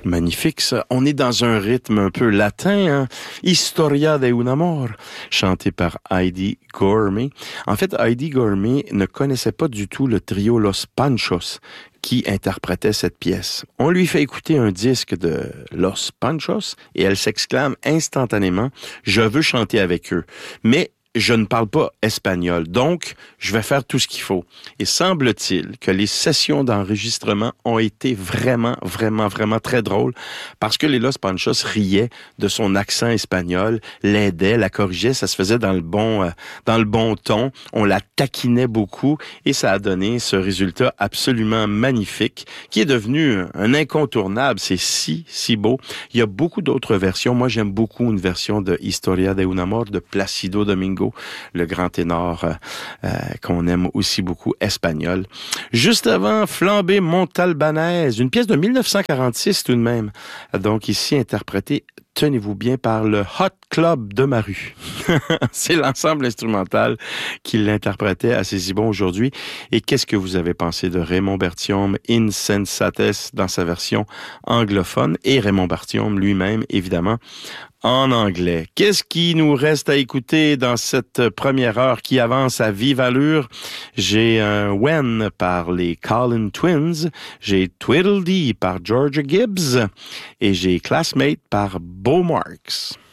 Magnifique, ça. On est dans un rythme un peu latin, hein? Historia de un amor, chanté par Heidi Gourmet. En fait, Heidi Gourmet ne connaissait pas du tout le trio Los Panchos qui interprétait cette pièce. On lui fait écouter un disque de Los Panchos et elle s'exclame instantanément « Je veux chanter avec eux ». Mais je ne parle pas espagnol, donc je vais faire tout ce qu'il faut. Et semble-t-il que les sessions d'enregistrement ont été vraiment très drôles parce que les Los Panchos riaient de son accent espagnol, l'aidaient, la corrigeaient, ça se faisait dans le bon ton, on la taquinait beaucoup et ça a donné ce résultat absolument magnifique qui est devenu un incontournable. C'est si beau. Il y a beaucoup d'autres versions. Moi, j'aime beaucoup une version de Historia de un amor de Plácido Domingo, le grand ténor qu'on aime aussi beaucoup, espagnol. Juste avant, Flambée Montalbanaise, une pièce de 1946 tout de même. Donc ici interprétée, tenez-vous bien, par le Hot Club de ma rue. C'est l'ensemble instrumental qui l'interprétait assez si bon aujourd'hui. Et qu'est-ce que vous avez pensé de Raymond Berthiaume, Insensates, dans sa version anglophone, et Raymond Berthiaume lui-même, évidemment, en anglais. Qu'est-ce qui nous reste à écouter dans cette première heure qui avance à vive allure? J'ai un When par les Collin Twins, j'ai Tweedledee par Georgia Gibbs et j'ai Classmate par Beau Marks.